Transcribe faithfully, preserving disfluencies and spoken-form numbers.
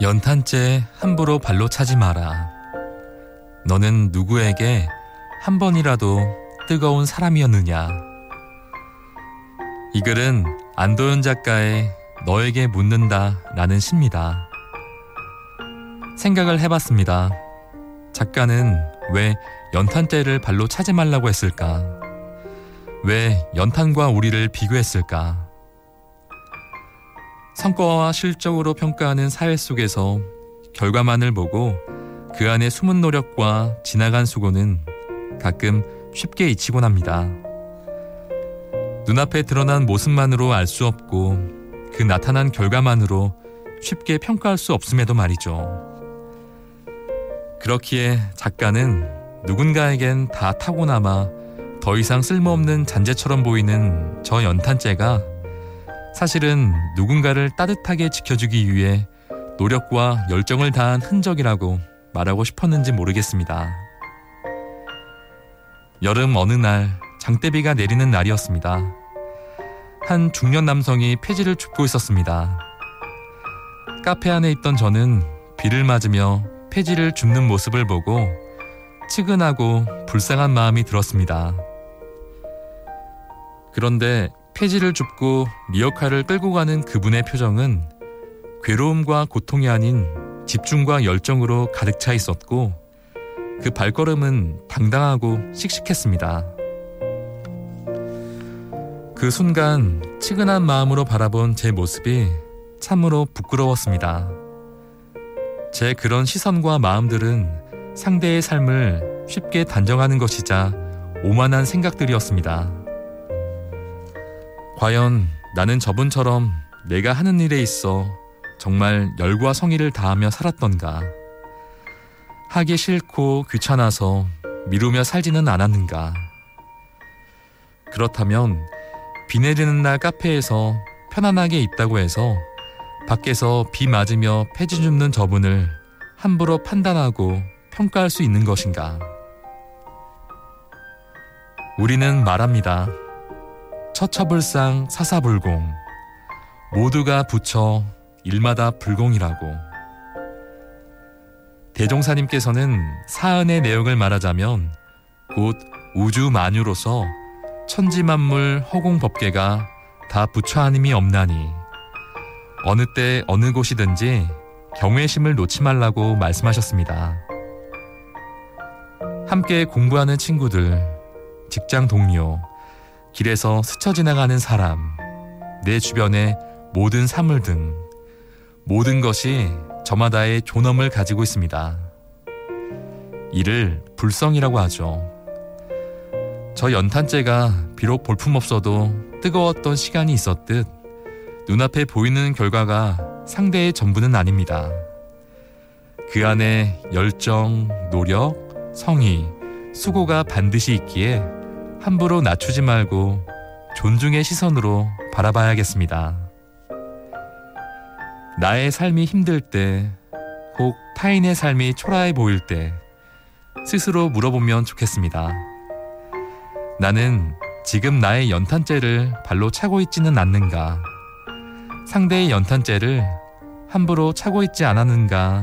연탄재 함부로 발로 차지 마라. 너는 누구에게 한 번이라도 뜨거운 사람이었느냐? 이 글은 안도현 작가의 너에게 묻는다 라는 시입니다. 생각을 해봤습니다. 작가는 왜 연탄재를 발로 차지 말라고 했을까? 왜 연탄과 우리를 비교했을까? 성과와 실적으로 평가하는 사회 속에서 결과만을 보고 그 안에 숨은 노력과 지나간 수고는 가끔 쉽게 잊히곤 합니다. 눈앞에 드러난 모습만으로 알 수 없고 그 나타난 결과만으로 쉽게 평가할 수 없음에도 말이죠. 그렇기에 작가는 누군가에겐 다 타고남아 더 이상 쓸모없는 잔재처럼 보이는 저 연탄재가 사실은 누군가를 따뜻하게 지켜주기 위해 노력과 열정을 다한 흔적이라고 말하고 싶었는지 모르겠습니다. 여름 어느 날 장대비가 내리는 날이었습니다. 한 중년 남성이 폐지를 줍고 있었습니다. 카페 안에 있던 저는 비를 맞으며 폐지를 줍는 모습을 보고 측은하고 불쌍한 마음이 들었습니다. 그런데 폐지를 줍고 리어카를 끌고 가는 그분의 표정은 괴로움과 고통이 아닌 집중과 열정으로 가득 차 있었고 그 발걸음은 당당하고 씩씩했습니다. 그 순간 측은한 마음으로 바라본 제 모습이 참으로 부끄러웠습니다. 제 그런 시선과 마음들은 상대의 삶을 쉽게 단정하는 것이자 오만한 생각들이었습니다. 과연 나는 저분처럼 내가 하는 일에 있어 정말 열과 성의를 다하며 살았던가? 하기 싫고 귀찮아서 미루며 살지는 않았는가? 그렇다면 비 내리는 날 카페에서 편안하게 있다고 해서 밖에서 비 맞으며 폐지 줍는 저분을 함부로 판단하고 평가할 수 있는 것인가? 우리는 말합니다. 처처불상 사사불공, 모두가 부처 일마다 불공이라고. 대종사님께서는 사은의 내용을 말하자면 곧 우주만유로서 천지만물 허공법계가 다 부처 아님이 없나니 어느 때 어느 곳이든지 경외심을 놓지 말라고 말씀하셨습니다. 함께 공부하는 친구들, 직장 동료, 길에서 스쳐 지나가는 사람, 내 주변의 모든 사물 등 모든 것이 저마다의 존엄을 가지고 있습니다. 이를 불성이라고 하죠. 저 연탄재가 비록 볼품없어도 뜨거웠던 시간이 있었듯 눈앞에 보이는 결과가 상대의 전부는 아닙니다. 그 안에 열정, 노력, 성의, 수고가 반드시 있기에 함부로 낮추지 말고 존중의 시선으로 바라봐야겠습니다. 나의 삶이 힘들 때, 혹 타인의 삶이 초라해 보일 때 스스로 물어보면 좋겠습니다. 나는 지금 나의 연탄재를 발로 차고 있지는 않는가? 상대의 연탄재를 함부로 차고 있지 않았는가